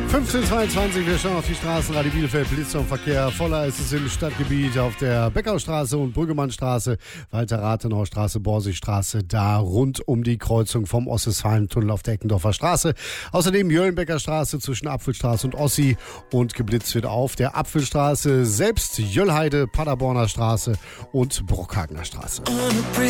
15:22, wir schauen auf die Straßen. Radio Bielefeld, Blitzer und Verkehr. Voller ist es im Stadtgebiet auf der Beckaustraße und Brüggemannstraße, Walter-Rathenau-Straße, Borsigstraße, da rund um die Kreuzung vom Ostwestfalen-Tunnel auf der Eckendorfer Straße. Außerdem Jöllenbecker Straße zwischen Apfelstraße und Ossi und geblitzt wird auf der Apfelstraße, selbst Jöllheide, Paderborner Straße und Bruckhagener Straße.